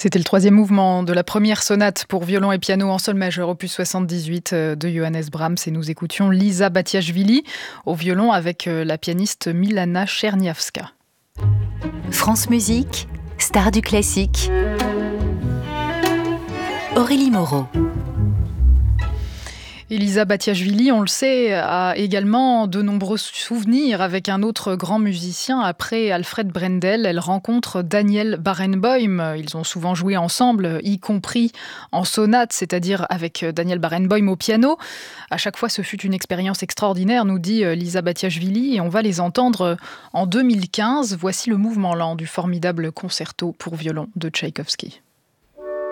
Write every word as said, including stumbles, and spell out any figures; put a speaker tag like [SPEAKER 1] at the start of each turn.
[SPEAKER 1] C'était le troisième mouvement de la première sonate pour violon et piano en sol majeur, opus soixante-dix-huit de Johannes Brahms. Et nous écoutions Lisa Batiashvili au violon avec la pianiste Milana Czerniawska.
[SPEAKER 2] France Musique, star du classique. Aurélie Moreau.
[SPEAKER 1] Elisa Batiashvili, on le sait, a également de nombreux souvenirs avec un autre grand musicien. Après Alfred Brendel, elle rencontre Daniel Barenboim. Ils ont souvent joué ensemble, y compris en sonate, c'est-à-dire avec Daniel Barenboim au piano. À chaque fois, ce fut une expérience extraordinaire, nous dit Lisa Batiashvili, et on va les entendre en deux mille quinze. Voici le mouvement lent du formidable concerto pour violon de Tchaïkovski.